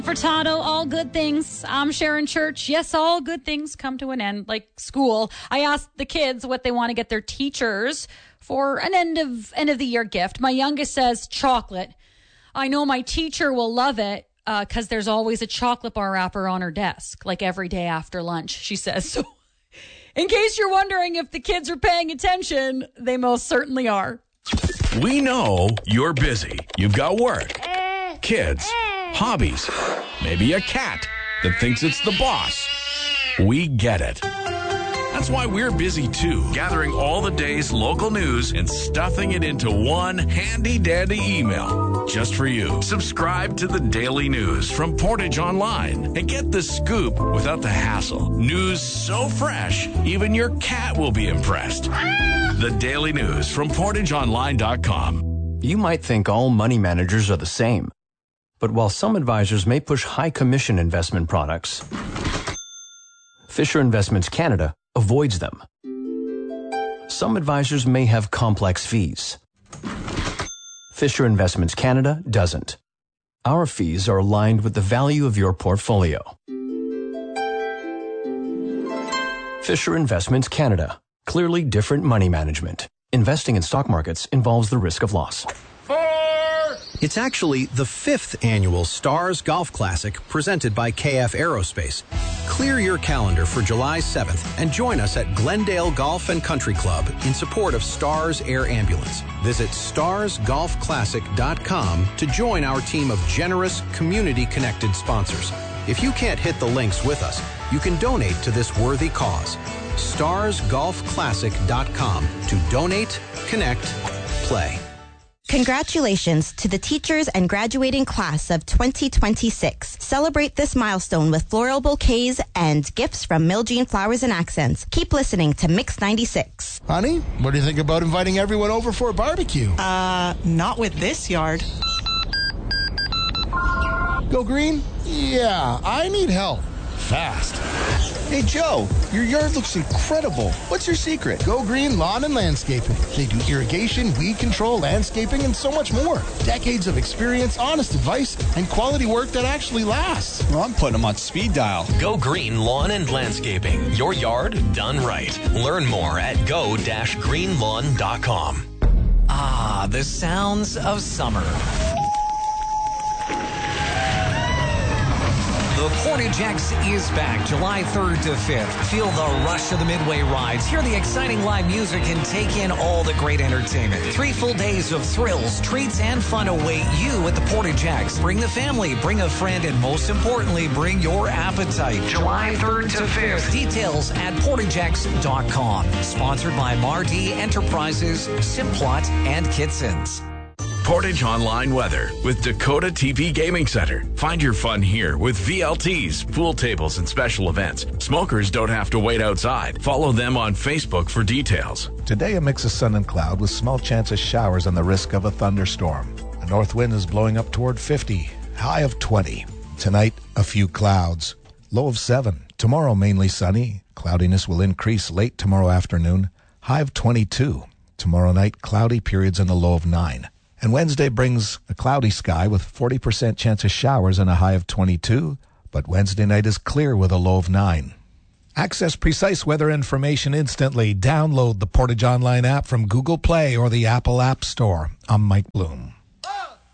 Furtado, all good things. I'm Sharon Church. Yes, all good things come to an end, like school. I asked the kids what they want to get their teachers for an end of the year gift. My youngest says chocolate. I know my teacher will love it because there's always a chocolate bar wrapper on her desk, like every day after lunch, she says. So in case you're wondering if the kids are paying attention, they most certainly are. We know you're busy. You've got work, kids, hobbies, maybe a cat that thinks it's the boss. We get it. That's why we're busy too, gathering all the day's local news and stuffing it into one handy-dandy email just for you. Subscribe to the Daily News from Portage Online and get the scoop without the hassle. News so fresh, even your cat will be impressed. The Daily News from PortageOnline.com. You might think all money managers are the same. But while some advisors may push high commission investment products, Fisher Investments Canada avoids them. Some advisors may have complex fees. Fisher Investments Canada doesn't. Our fees are aligned with the value of your portfolio. Fisher Investments Canada. Clearly different money management. Investing in stock markets involves the risk of loss. It's actually the 5th annual Stars Golf Classic presented by KF Aerospace. Clear your calendar for July 7th and join us at Glendale Golf and Country Club in support of Stars Air Ambulance. Visit starsgolfclassic.com to join our team of generous, community-connected sponsors. If you can't hit the links with us, you can donate to this worthy cause. starsgolfclassic.com to donate, connect, play. Congratulations to the teachers and graduating class of 2026. Celebrate this milestone with floral bouquets and gifts from Miljean Flowers and Accents. Keep listening to Mix 96. Honey, what do you think about inviting everyone over for a barbecue? Not with this yard. Go green? Yeah, I need help. Fast. Hey, Joe, your yard looks incredible. What's your secret? Go Green Lawn and Landscaping. They do irrigation, weed control, landscaping, and so much more. Decades of experience, honest advice, and quality work that actually lasts. Well, I'm putting them on speed dial. Go Green Lawn and Landscaping. Your yard done right. Learn more at go-greenlawn.com. Ah, the sounds of summer. The Portage X is back July 3rd to 5th. Feel the rush of the Midway rides, hear the exciting live music, and take in all the great entertainment. 3 full days of thrills, treats, and fun await you at the Portage X. Bring the family, bring a friend, and most importantly, bring your appetite. July 3rd to 5th. Details at portagex.com. Sponsored by Mardi Enterprises, Simplot, and Kitson's. Portage Online weather with Dakota TV Gaming Center. Find your fun here with VLTs, pool tables, and special events. Smokers don't have to wait outside. Follow them on Facebook for details. Today, a mix of sun and cloud with small chance of showers and the risk of a thunderstorm. The north wind is blowing up toward 50, high of 20. Tonight, a few clouds, low of 7. Tomorrow, mainly sunny. Cloudiness will increase late tomorrow afternoon, high of 22. Tomorrow night, cloudy periods and a low of 9. And Wednesday brings a cloudy sky with 40% chance of showers and a high of 22, but Wednesday night is clear with a low of 9. Access precise weather information instantly. Download the Portage Online app from Google Play or the Apple App Store. I'm Mike Bloom.